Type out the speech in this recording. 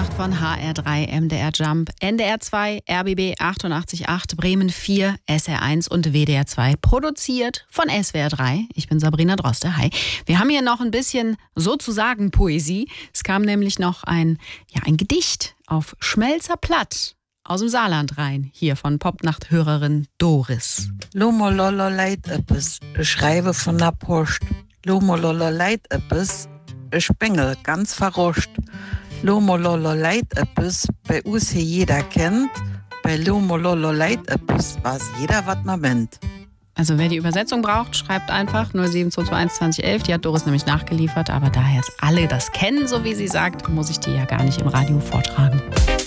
gemacht von HR3, MDR Jump, NDR 2, RBB 88.8, Bremen 4, SR1 und WDR 2. Produziert von SWR 3. Ich bin Sabrina Droste. Hi. Wir haben hier noch ein bisschen sozusagen Poesie. Es kam nämlich noch ein Gedicht auf Schmelzer Platt aus dem Saarland rein. Hier von Popnacht-Hörerin Doris. Lomololo leid öppes, ich schreibe von der Post. Lomololo leid öppes, ich bengel ganz verroscht. Lomololo leid öppes, bei uns hier jeder kennt. Bei Lomololo leid öppes, weiß jeder, was man meint. Also wer die Übersetzung braucht, schreibt einfach 07221 2011. Die hat Doris nämlich nachgeliefert. Aber daher jetzt alle das kennen, so wie sie sagt, muss ich die ja gar nicht im Radio vortragen.